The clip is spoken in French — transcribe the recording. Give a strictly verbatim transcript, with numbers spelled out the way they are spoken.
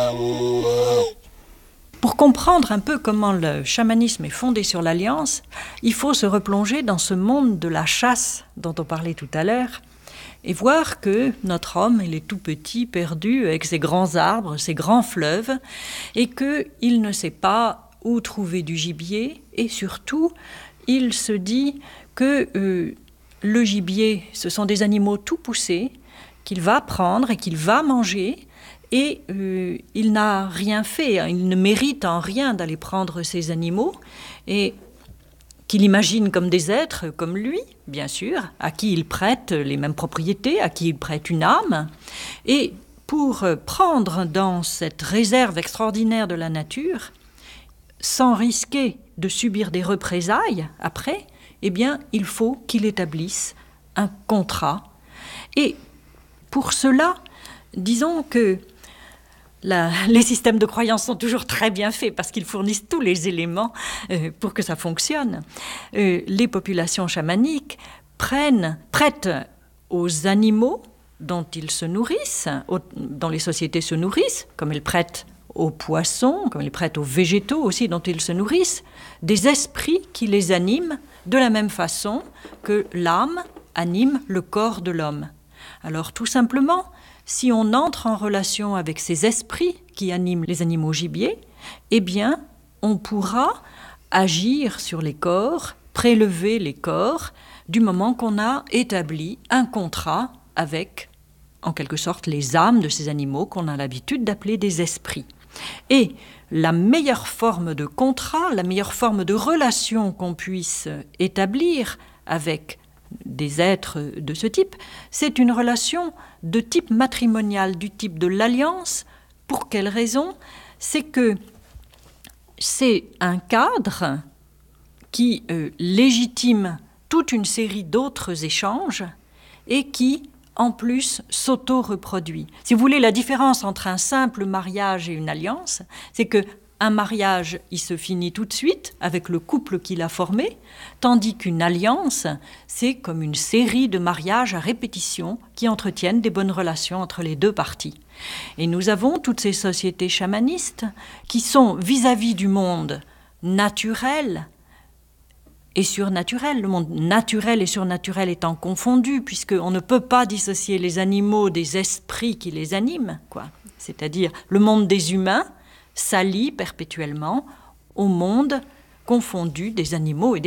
Pour comprendre un peu comment le chamanisme est fondé sur l'alliance, il faut se replonger dans ce monde de la chasse dont on parlait tout à l'heure et voir que notre homme, il est tout petit, perdu, avec ses grands arbres, ses grands fleuves, et qu'il ne sait pas où trouver du gibier, et surtout, il se dit que euh, le gibier, ce sont des animaux tout poussés, qu'il va prendre et qu'il va manger, et euh, il n'a rien fait, hein, il ne mérite en rien d'aller prendre ces animaux, et qu'il imagine comme des êtres, comme lui, bien sûr, à qui il prête les mêmes propriétés, à qui il prête une âme. Et pour prendre dans cette réserve extraordinaire de la nature, sans risquer de subir des représailles après, eh bien, il faut qu'il établisse un contrat. Et pour cela, disons que La, les systèmes de croyance sont toujours très bien faits parce qu'ils fournissent tous les éléments euh, pour que ça fonctionne. Euh, les populations chamaniques prennent, prêtent aux animaux dont ils se nourrissent, aux, dont les sociétés se nourrissent, comme elles prêtent aux poissons, comme elles prêtent aux végétaux aussi dont ils se nourrissent, des esprits qui les animent de la même façon que l'âme anime le corps de l'homme. Alors tout simplement, si on entre en relation avec ces esprits qui animent les animaux gibiers, eh bien, on pourra agir sur les corps, prélever les corps, du moment qu'on a établi un contrat avec, en quelque sorte, les âmes de ces animaux qu'on a l'habitude d'appeler des esprits. Et la meilleure forme de contrat, la meilleure forme de relation qu'on puisse établir avec des êtres de ce type, c'est une relation de type matrimonial, du type de l'alliance. Pour quelle raison ? C'est que c'est un cadre qui euh, légitime toute une série d'autres échanges et qui, en plus, s'auto-reproduit. Si vous voulez, la différence entre un simple mariage et une alliance, c'est que un mariage, il se finit tout de suite avec le couple qu'il a formé, tandis qu'une alliance, c'est comme une série de mariages à répétition qui entretiennent des bonnes relations entre les deux parties. Et nous avons toutes ces sociétés chamanistes qui sont vis-à-vis du monde naturel et surnaturel, le monde naturel et surnaturel étant confondus, puisqu'on ne peut pas dissocier les animaux des esprits qui les animent, quoi. C'est-à-dire le monde des humains s'allie perpétuellement au monde confondu des animaux et des